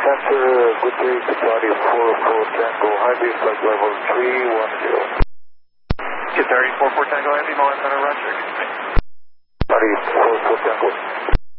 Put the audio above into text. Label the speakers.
Speaker 1: Center, good day, Qatari 44 Tango Heavy, flight level 310.
Speaker 2: Qatari 44 Tango Heavy, Milan Center, Roger.